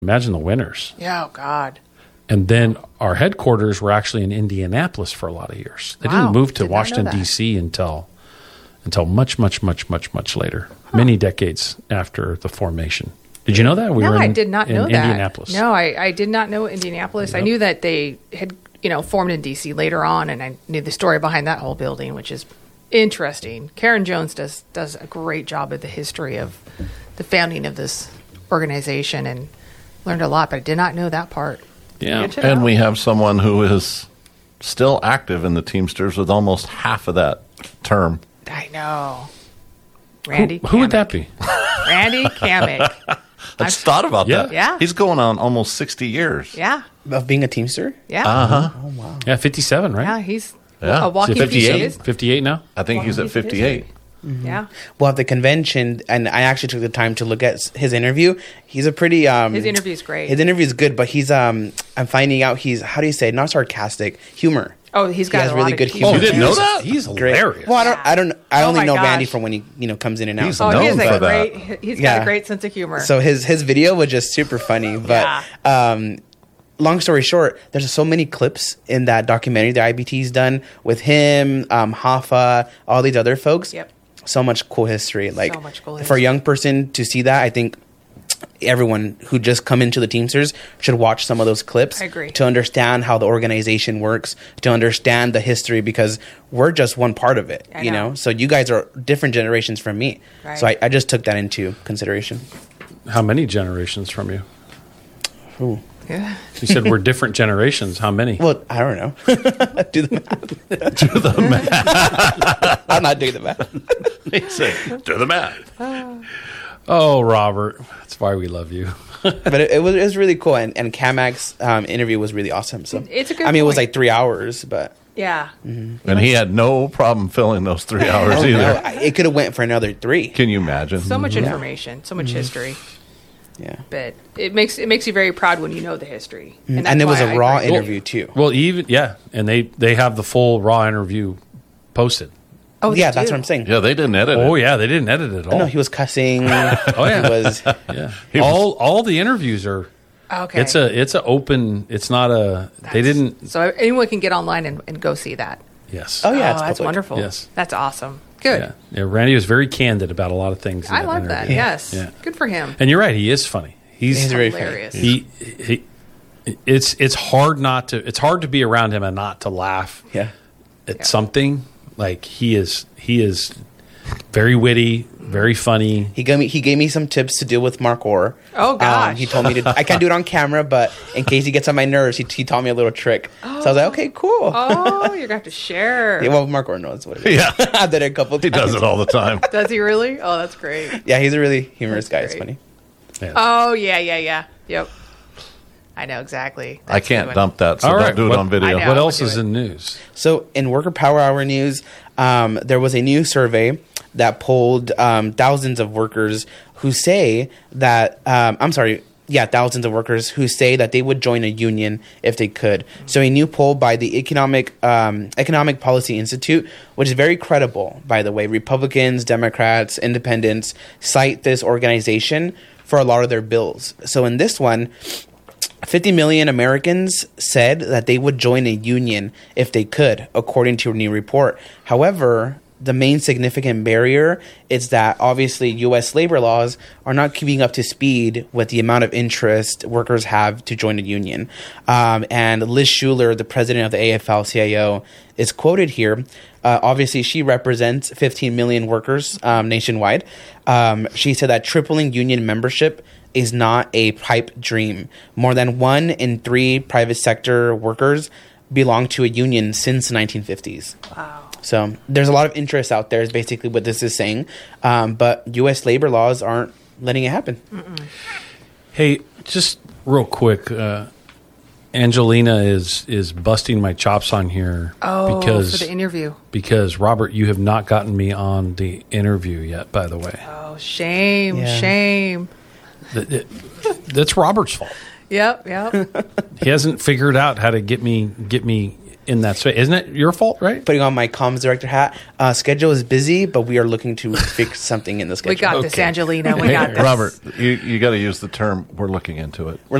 Imagine the winters. Yeah, oh, God. And then our headquarters were actually in Indianapolis for a lot of years. They Wow. didn't move to Did not know Washington, that. D.C. until much later, many decades after the formation. Did you know that? I did not know that. Indianapolis. No, I did not know Indianapolis. I knew that they had, formed in D.C. later on, and I knew the story behind that whole building, which is interesting. Karen Jones does a great job of the history of the founding of this organization, and learned a lot, but I did not know that part. Yeah. Good to know. And we have someone who is still active in the Teamsters with almost half of that term. I know. Randy Who would Kamick. that be? Randy Kamick. I just thought about Yeah. that. Yeah. He's going on almost 60 years. Yeah. Of being a Teamster? Yeah. Uh-huh. Yeah, 57, right? Yeah, he's Yeah. a walking Is it 58? piece of 58 now? I think he's at 58. Yeah. Well, at the convention, and I actually took the time to look at his interview. He's a pretty His interview's great. His interview is good, but he's I'm finding out he's, how do you say it? Not sarcastic, humor. Oh, he's got He has a really lot good of humor. Oh, you didn't know He's that? He's Great. hilarious. Well, I don't Oh only my know gosh. Randy from when he comes in and out. He's Oh, he known has for a that. great. He's got Yeah. a great sense of humor. So his video was just super funny. But long story short, there's so many clips in that documentary that IBT's done with him, Hoffa, all these other folks. Yep. So much cool history. Like much cool for a history. young person to see that, I think everyone who just come into the Teamsters should watch some of those clips. I agree. To understand how the organization works, to understand the history, because we're just one part of it. I you know. know, so you guys are different generations from me. Right. So I just took that into consideration. How many generations from you? Ooh. yeah. You said we're different generations. How many? Well, I don't know. Do the math. Do the math. I'm not doing the math. He said, do the math. Oh, Robert. That's why we love you. But it was really cool, and Kamac's interview was really awesome. So It's a good I mean, it was point. like 3 hours, but Yeah. And he had no problem filling those 3 hours oh, either. no, it could have went for another 3. Can you imagine? So much information, so much history, Yeah, but it makes you very proud when you know the history. and that's it was why a I raw agree. interview too. Well, and they have the full raw interview posted. Oh, Yeah, they that's do. what I'm saying. Yeah, they didn't edit Oh, it. yeah. They didn't edit it at all. No, he was cussing. Oh, yeah. He was. Yeah. He was- All the interviews are. Okay. It's a open. It's not a. They didn't. So anyone can get online and go see that. Yes. Oh yeah, it's that's public. wonderful. Yes. That's awesome. Good. Yeah. Yeah. Randy was very candid about a lot of things. In I love that. interview. Yes. Yeah. Good for him. And you're right. He is funny. He's very hilarious. funny. he. It's hard not to. It's hard to be around him and not to laugh Yeah. at something. Like he is very witty, very funny. He gave me some tips to deal with Mark Orr. Oh, gosh. He told me to. I can't do it on camera, but in case he gets on my nerves, he taught me a little trick. So I was like, okay, cool. Oh, you're gonna have to share. Yeah, well, Mark Orr knows what it is. Yeah. I did it a couple times. He does it all the time. Does he really? Oh, that's great. Yeah, he's a really humorous guy. It's great. funny. Yeah. Oh, yeah. Yep. I know exactly. I That's a can't good one. dump that, so All don't right, do it what- on video. I know. What I else would is do it. in news? So in Worker Power Hour news, there was a new survey that polled thousands of workers who say that thousands of workers who say that they would join a union if they could. So a new poll by the Economic Policy Institute, which is very credible, by the way. Republicans, Democrats, Independents cite this organization for a lot of their bills. So in this one, 50 million Americans said that they would join a union if they could, according to a new report. However, the main significant barrier is that obviously U.S. labor laws are not keeping up to speed with the amount of interest workers have to join a union. And Liz Schuler, the president of the AFL-CIO, is quoted here. Obviously, she represents 15 million workers nationwide. She said that tripling union membership is not a pipe dream. More than 1 in 3 private sector workers belong to a union since the 1950s. Wow. So there's a lot of interest out there is basically what this is saying. But U.S. labor laws aren't letting it happen. Hey, just real quick, Angelina is busting my chops on here Oh, because for the interview. because Robert, you have not gotten me on the interview yet. By the way, Oh, shame. Yeah. Shame. that's Robert's fault. Yep. He hasn't figured out how to get me in that space. Isn't it your fault, right? Putting on my comms director hat. Schedule is busy, but we are looking to fix something in the schedule. We got this, Okay. Angelina. We got this. Robert, you got to use the term, we're looking into it.